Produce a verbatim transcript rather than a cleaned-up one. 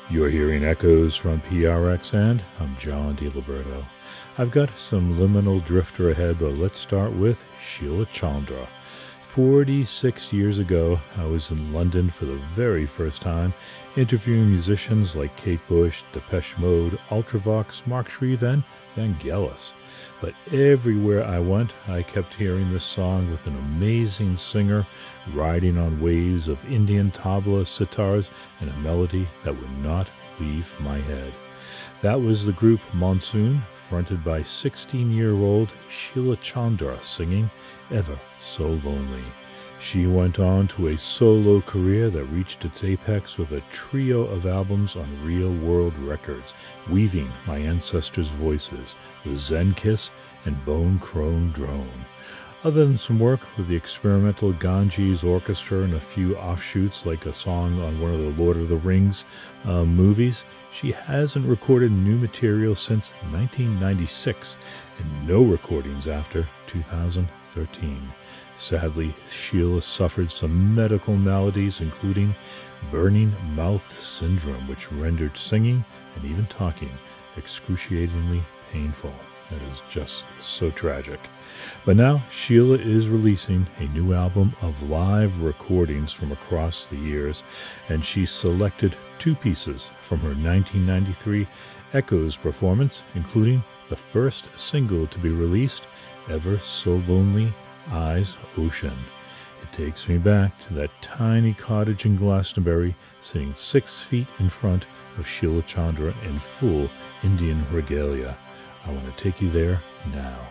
You're hearing echoes from P R X, and I'm John DiLiberto. I've got some liminal drifter ahead, but let's start with Sheila Chandra. forty-six years ago, I was in London for the very first time, interviewing musicians like Kate Bush, Depeche Mode, Ultravox, Mark Shreve, and Vangelis. But everywhere I went, I kept hearing this song with an amazing singer riding on waves of Indian tabla sitars and a melody that would not leave my head. That was the group Monsoon, fronted by sixteen-year-old Sheila Chandra singing Ever So Lonely. She went on to a solo career that reached its apex with a trio of albums on Real World Records, weaving my ancestors' voices, the Zen Kiss and Bone Crone Drone. Other than some work with the experimental Ganges Orchestra and a few offshoots like a song on one of the Lord of the Rings uh, movies, she hasn't recorded new material since nineteen ninety-six and no recordings after two thousand thirteen. Sadly, Sheila suffered some medical maladies, including burning mouth syndrome, which rendered singing and even talking excruciatingly painful. That is just so tragic. But now Sheila is releasing a new album of live recordings from across the years, and she selected two pieces from her nineteen ninety-three Echoes performance, including the first single to be released, Ever So Lonely, Eyes Ocean. It takes me back to that tiny cottage in Glastonbury, sitting six feet in front of Sheila Chandra in full Indian regalia. I want to take you there now.